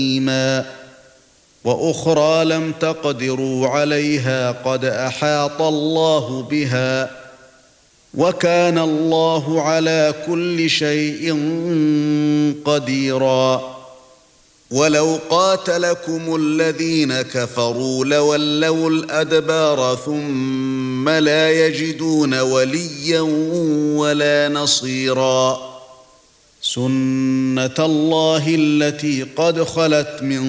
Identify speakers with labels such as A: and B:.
A: وأخرى لم تقدروا عليها قد أحاط الله بها وكان الله على كل شيء قديرا ولو قاتلكم الذين كفروا لولوا الأدبار ثم لا يجدون وليا ولا نصيرا سنة الله التي قد خلت من